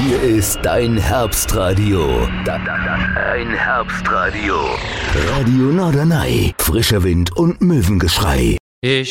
Hier ist dein Herbstradio. Dein Herbstradio. Radio Norderney. Frischer Wind und Möwengeschrei. Ich